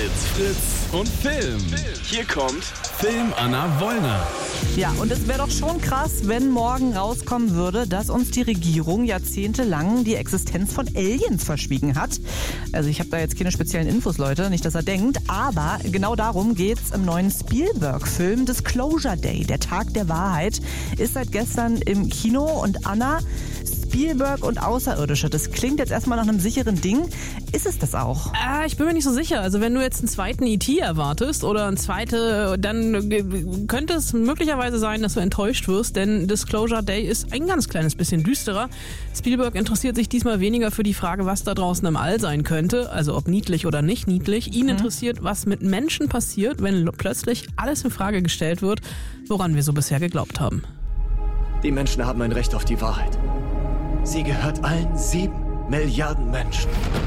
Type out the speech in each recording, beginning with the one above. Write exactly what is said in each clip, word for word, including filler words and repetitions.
Hits, Fritz und Film. Hier kommt Film Anna Wollner. Ja, und es wäre doch schon krass, wenn morgen rauskommen würde, dass uns die Regierung jahrzehntelang die Existenz von Aliens verschwiegen hat. Also ich habe da jetzt keine speziellen Infos, Leute, nicht, dass er denkt. Aber genau darum geht's im neuen Spielberg-Film Disclosure Day. Der Tag der Wahrheit ist seit gestern im Kino. Und Anna, Spielberg und Außerirdische, das klingt jetzt erstmal nach einem sicheren Ding. Ist es das auch? Ah, ich bin mir nicht so sicher. Also wenn du jetzt einen zweiten E T erwartest oder einen zweiten, dann könnte es möglicherweise sein, dass du enttäuscht wirst, denn Disclosure Day ist ein ganz kleines bisschen düsterer. Spielberg interessiert sich diesmal weniger für die Frage, was da draußen im All sein könnte, also ob niedlich oder nicht niedlich. Ihn mhm. interessiert, was mit Menschen passiert, wenn plötzlich alles in Frage gestellt wird, woran wir so bisher geglaubt haben. Die Menschen haben ein Recht auf die Wahrheit. Sie gehört allen sieben Milliarden Menschen.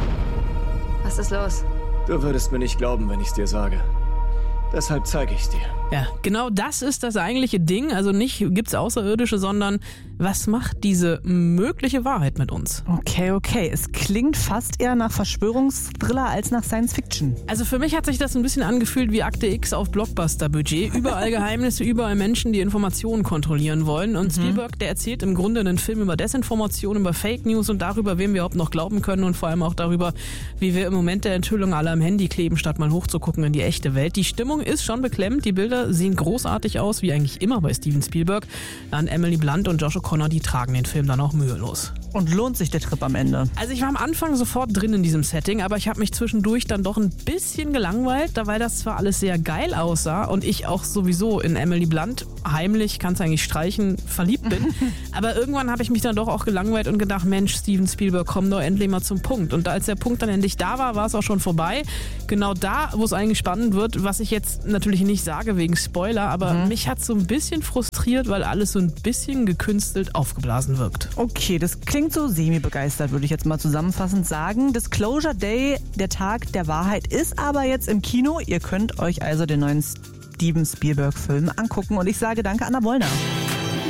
Was ist los? Du würdest mir nicht glauben, wenn ich es dir sage. Deshalb zeige ich es dir. Ja, genau das ist das eigentliche Ding. Also nicht gibt's Außerirdische, sondern was macht diese mögliche Wahrheit mit uns? Okay, okay. Es klingt fast eher nach Verschwörungsthriller als nach Science Fiction. Also für mich hat sich das ein bisschen angefühlt wie Akte X auf Blockbuster-Budget. Überall Geheimnisse, überall Menschen, die Informationen kontrollieren wollen. Und Spielberg, der erzählt im Grunde einen Film über Desinformation, über Fake News und darüber, wem wir überhaupt noch glauben können und vor allem auch darüber, wie wir im Moment der Enthüllung alle am Handy kleben, statt mal hochzugucken in die echte Welt. Die Stimmung ist schon beklemmt. Die Bilder sehen großartig aus, wie eigentlich immer bei Steven Spielberg. Dann Emily Blunt und Josh O'Connor, die tragen den Film dann auch mühelos. Und lohnt sich der Trip am Ende? Also ich war am Anfang sofort drin in diesem Setting, aber ich habe mich zwischendurch dann doch ein bisschen gelangweilt, da weil das zwar alles sehr geil aussah und ich auch sowieso in Emily Blunt heimlich, kannst eigentlich streichen, verliebt bin. Aber irgendwann habe ich mich dann doch auch gelangweilt und gedacht, Mensch, Steven Spielberg, komm doch endlich mal zum Punkt. Und als der Punkt dann endlich da war, war es auch schon vorbei. Genau da, wo es eigentlich spannend wird, was ich jetzt natürlich nicht sage wegen Spoiler, aber mhm. mich hat so ein bisschen frustriert, weil alles so ein bisschen gekünstelt aufgeblasen wirkt. Okay, das klingt so semi-begeistert, würde ich jetzt mal zusammenfassend sagen. Disclosure Day, der Tag der Wahrheit, ist aber jetzt im Kino. Ihr könnt euch also den neuen Steven Spielberg-Film angucken. Und ich sage danke, Anna Wollner.